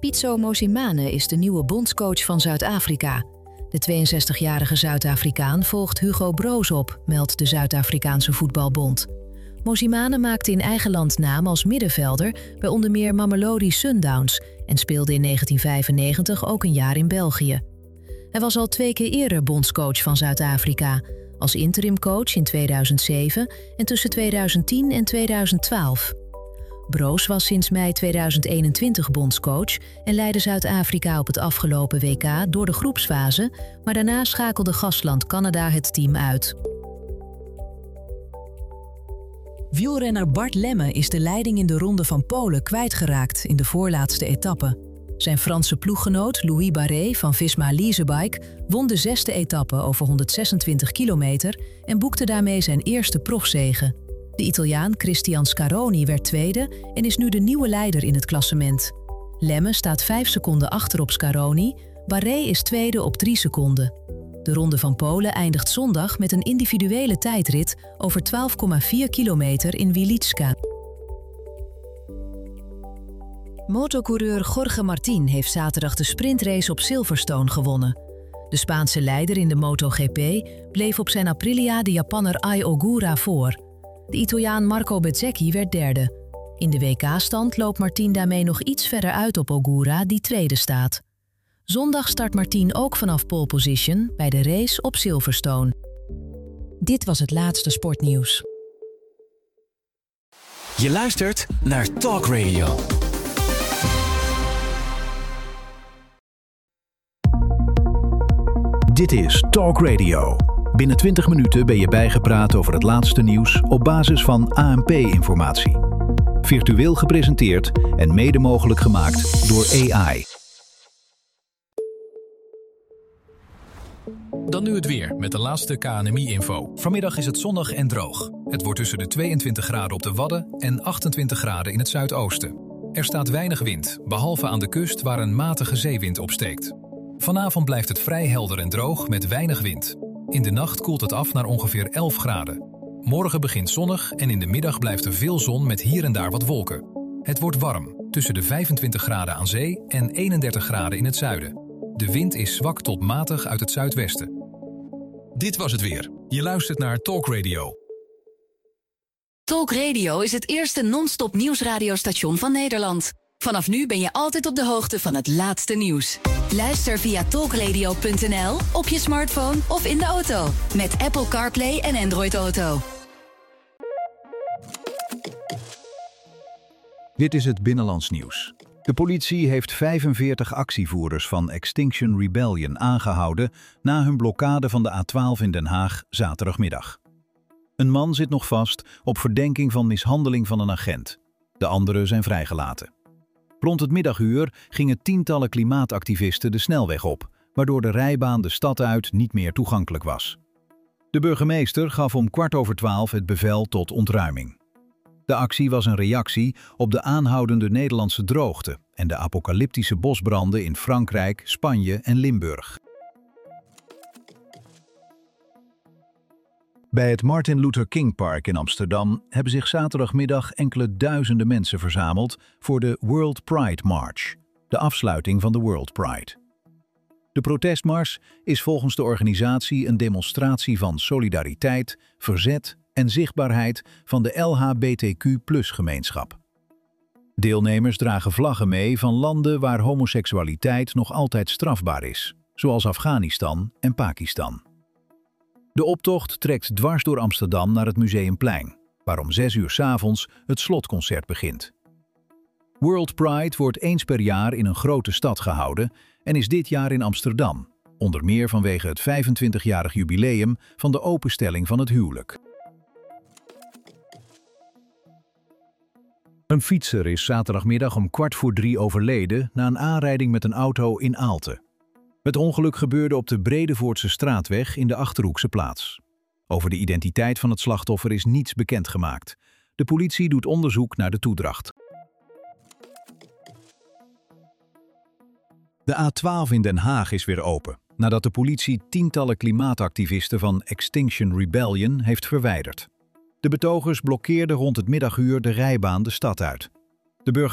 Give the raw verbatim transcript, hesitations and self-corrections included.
Pitso Mosimane is de nieuwe bondscoach van Zuid-Afrika. De tweeënzestigjarige Zuid-Afrikaan volgt Hugo Broos op, meldt de Zuid-Afrikaanse Voetbalbond. Mosimane maakte in eigen land naam als middenvelder bij onder meer Mamelodi Sundowns en speelde in negentien vijfennegentig ook een jaar in België. Hij was al twee keer eerder bondscoach van Zuid-Afrika, als interimcoach in tweeduizend zeven en tussen tweeduizend tien en tweeduizend twaalf. Broos was sinds mei tweeduizend eenentwintig bondscoach en leidde Zuid-Afrika op het afgelopen W K door de groepsfase, maar daarna schakelde gastland Canada het team uit. Wielrenner Bart Lemme is de leiding in de Ronde van Polen kwijtgeraakt in de voorlaatste etappe. Zijn Franse ploeggenoot Louis Barret van Visma Leasebike won de zesde etappe over honderdzesentwintig kilometer en boekte daarmee zijn eerste profzege. De Italiaan Cristian Scaroni werd tweede en is nu de nieuwe leider in het klassement. Lemme staat vijf seconden achter op Scaroni, Barret is tweede op drie seconden. De Ronde van Polen eindigt zondag met een individuele tijdrit over twaalf komma vier kilometer in Wieliczka. Motocoureur Jorge Martín heeft zaterdag de sprintrace op Silverstone gewonnen. De Spaanse leider in de MotoGP bleef op zijn Aprilia de Japanner Ai Ogura voor. De Italiaan Marco Bezzecchi werd derde. In de W K-stand loopt Martín daarmee nog iets verder uit op Ogura, die tweede staat. Zondag start Martín ook vanaf pole position bij de race op Silverstone. Dit was het laatste sportnieuws. Je luistert naar Talk Radio. Dit is Talk Radio. Binnen twintig minuten ben je bijgepraat over het laatste nieuws op basis van A N P-informatie. Virtueel gepresenteerd en mede mogelijk gemaakt door A I. Dan nu het weer met de laatste K N M I-info. Vanmiddag is het zonnig en droog. Het wordt tussen de tweeëntwintig graden op de Wadden en achtentwintig graden in het zuidoosten. Er staat weinig wind, behalve aan de kust waar een matige zeewind opsteekt. Vanavond blijft het vrij helder en droog met weinig wind. In de nacht koelt het af naar ongeveer elf graden. Morgen begint zonnig en in de middag blijft er veel zon met hier en daar wat wolken. Het wordt warm, tussen de vijfentwintig graden aan zee en eenendertig graden in het zuiden. De wind is zwak tot matig uit het zuidwesten. Dit was het weer. Je luistert naar Talk Radio. Talk Radio is het eerste non-stop nieuwsradiostation van Nederland. Vanaf nu ben je altijd op de hoogte van het laatste nieuws. Luister via talkradio punt n l, op je smartphone of in de auto. Met Apple CarPlay en Android Auto. Dit is het Binnenlands nieuws. De politie heeft vijfenveertig actievoerders van Extinction Rebellion aangehouden na hun blokkade van de A twaalf in Den Haag zaterdagmiddag. Een man zit nog vast op verdenking van mishandeling van een agent. De anderen zijn vrijgelaten. Rond het middaguur gingen tientallen klimaatactivisten de snelweg op, waardoor de rijbaan de stad uit niet meer toegankelijk was. De burgemeester gaf om kwart over twaalf het bevel tot ontruiming. De actie was een reactie op de aanhoudende Nederlandse droogte en de apocalyptische bosbranden in Frankrijk, Spanje en Limburg. Bij het Martin Luther King Park in Amsterdam hebben zich zaterdagmiddag enkele duizenden mensen verzameld voor de World Pride March, de afsluiting van de World Pride. De protestmars is volgens de organisatie een demonstratie van solidariteit, verzet en zichtbaarheid van de L H B T Q plus gemeenschap. Deelnemers dragen vlaggen mee van landen waar homoseksualiteit nog altijd strafbaar is, zoals Afghanistan en Pakistan. De optocht trekt dwars door Amsterdam naar het Museumplein, waar om zes uur 's avonds het slotconcert begint. World Pride wordt eens per jaar in een grote stad gehouden en is dit jaar in Amsterdam, onder meer vanwege het vijfentwintigjarig jubileum van de openstelling van het huwelijk. Een fietser is zaterdagmiddag om kwart voor drie overleden na een aanrijding met een auto in Aalten. Het ongeluk gebeurde op de Bredevoortse straatweg in de Achterhoekse plaats. Over de identiteit van het slachtoffer is niets bekendgemaakt. De politie doet onderzoek naar de toedracht. De A twaalf in Den Haag is weer open, nadat de politie tientallen klimaatactivisten van Extinction Rebellion heeft verwijderd. De betogers blokkeerden rond het middaguur de rijbaan de stad uit. De burgemeester